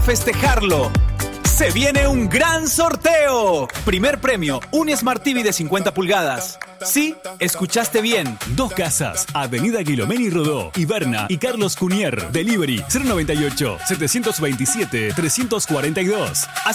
Festejarlo. Se viene un gran sorteo. Primer premio, un Smart TV de 50 pulgadas. Sí, escuchaste bien. 2 casas, Avenida Guilomeni Rodó, Iberna y Carlos Cunier. Delivery 098 727 342.